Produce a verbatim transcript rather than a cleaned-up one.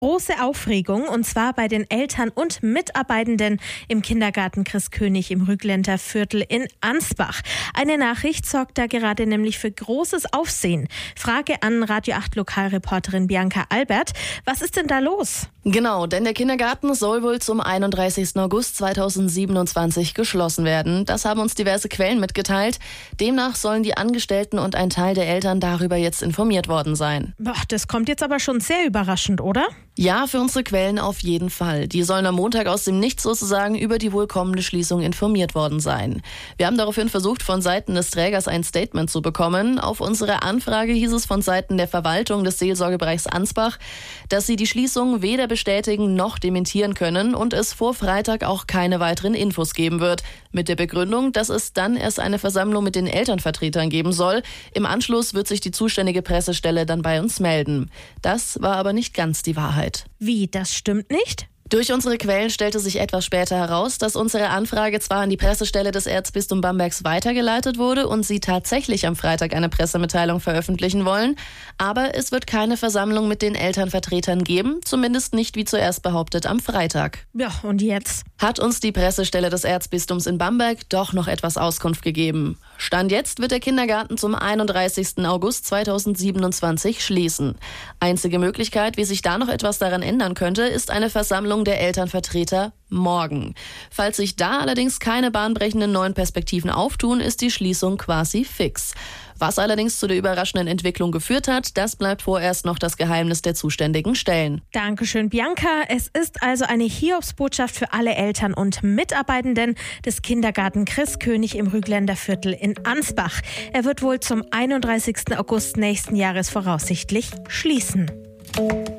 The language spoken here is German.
Große Aufregung, und zwar bei den Eltern und Mitarbeitenden im Kindergarten Christkönig im Rügländer Viertel in Ansbach. Eine Nachricht sorgt da gerade nämlich für großes Aufsehen. Frage an Radio acht Lokalreporterin Bianca Albert. Was ist denn da los? Genau, denn der Kindergarten soll wohl zum einunddreißigsten August zweitausendsiebenundzwanzig geschlossen werden. Das haben uns diverse Quellen mitgeteilt. Demnach sollen die Angestellten und ein Teil der Eltern darüber jetzt informiert worden sein. Boah, das kommt jetzt aber schon sehr überraschend, oder? Ja, für unsere Quellen auf jeden Fall. Die sollen am Montag aus dem Nichts sozusagen über die wohl kommende Schließung informiert worden sein. Wir haben daraufhin versucht, von Seiten des Trägers ein Statement zu bekommen. Auf unsere Anfrage hieß es von Seiten der Verwaltung des Seelsorgebereichs Ansbach, dass sie die Schließung weder bestätigen noch dementieren können und es vor Freitag auch keine weiteren Infos geben wird. Mit der Begründung, dass es dann erst eine Versammlung mit den Elternvertretern geben soll. Im Anschluss wird sich die zuständige Pressestelle dann bei uns melden. Das war aber nicht ganz die Wahrheit. Wie, das stimmt nicht? Durch unsere Quellen stellte sich etwas später heraus, dass unsere Anfrage zwar an die Pressestelle des Erzbistums Bambergs weitergeleitet wurde und sie tatsächlich am Freitag eine Pressemitteilung veröffentlichen wollen, aber es wird keine Versammlung mit den Elternvertretern geben, zumindest nicht wie zuerst behauptet am Freitag. Ja, und jetzt? Hat uns die Pressestelle des Erzbistums in Bamberg doch noch etwas Auskunft gegeben. Stand jetzt wird der Kindergarten zum einunddreißigsten August zweitausendsiebenundzwanzig schließen. Einzige Möglichkeit, wie sich da noch etwas daran ändern könnte, ist eine Versammlung der Elternvertreter morgen. Falls sich da allerdings keine bahnbrechenden neuen Perspektiven auftun, ist die Schließung quasi fix. Was allerdings zu der überraschenden Entwicklung geführt hat, das bleibt vorerst noch das Geheimnis der zuständigen Stellen. Dankeschön, Bianca. Es ist also eine Hiobsbotschaft für alle Eltern und Mitarbeitenden des Kindergarten Christkönig im Rügländer Viertel in Ansbach. Er wird wohl zum einunddreißigsten August nächsten Jahres voraussichtlich schließen.